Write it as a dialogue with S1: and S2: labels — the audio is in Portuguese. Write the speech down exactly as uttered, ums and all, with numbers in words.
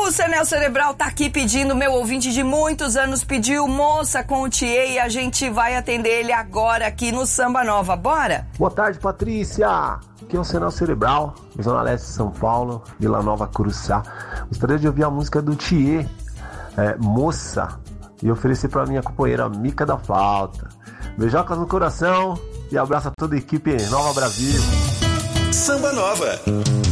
S1: O Senel Cerebral tá aqui pedindo, meu ouvinte de muitos anos pediu Moça com o Thier e a gente vai atender ele agora aqui no Samba Nova. Bora?
S2: Boa tarde, Patrícia. Aqui é o Senel Cerebral, Zona Leste de São Paulo, Vila Nova Curuçá. Gostaria de ouvir a música do Thier, é, Moça, e oferecer pra minha companheira Mica da Flauta. Beijocas no coração e abraço a toda a equipe Nova Brasil.
S3: Samba Nova.